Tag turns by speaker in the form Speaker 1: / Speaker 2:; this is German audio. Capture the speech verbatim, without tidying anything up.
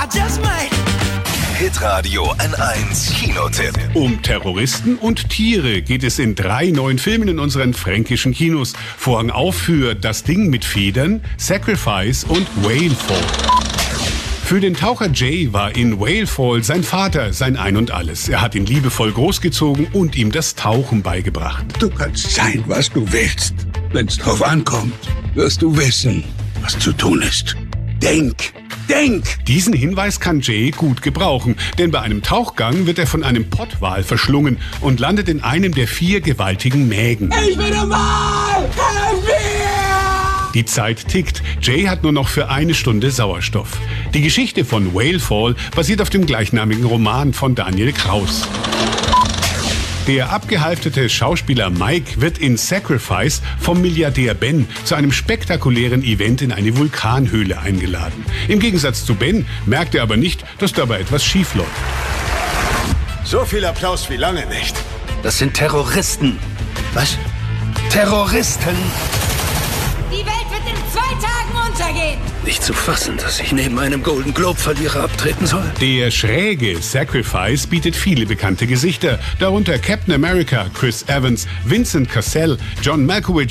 Speaker 1: just might.
Speaker 2: Hitradio N eins Kinotipp.
Speaker 3: Um Terroristen und Tiere geht es in drei neuen Filmen in unseren fränkischen Kinos. Vorhang auf für Das Ding mit Federn, Sacrifice und Whalefall. Für den Taucher Jay war in Whalefall sein Vater sein Ein und Alles. Er hat ihn liebevoll großgezogen und ihm das Tauchen beigebracht.
Speaker 4: Du kannst sein, was du willst. Wenn's drauf ankommt, wirst du wissen, was zu tun ist. Denk, denk!
Speaker 3: Diesen Hinweis kann Jay gut gebrauchen, denn bei einem Tauchgang wird er von einem Pottwal verschlungen und landet in einem der vier gewaltigen Mägen.
Speaker 4: Ich bin ein Wal! Helf mir!
Speaker 3: Die Zeit tickt. Jay hat nur noch für eine Stunde Sauerstoff. Die Geschichte von Whalefall basiert auf dem gleichnamigen Roman von Daniel Kraus. Der abgehalfterte Schauspieler Mike wird in Sacrifice vom Milliardär Ben zu einem spektakulären Event in eine Vulkanhöhle eingeladen. Im Gegensatz zu Ben merkt er aber nicht, dass dabei etwas schief läuft.
Speaker 5: So viel Applaus wie lange nicht.
Speaker 6: Das sind Terroristen.
Speaker 5: Was?
Speaker 6: Terroristen!
Speaker 1: Die Welt wird in zwei Tagen untergehen.
Speaker 6: Nicht zu fassen, dass ich neben einem Golden Globe-Verlierer abtreten soll.
Speaker 3: Der schräge Sacrifice bietet viele bekannte Gesichter, darunter Captain America, Chris Evans, Vincent Cassel, John Malkovich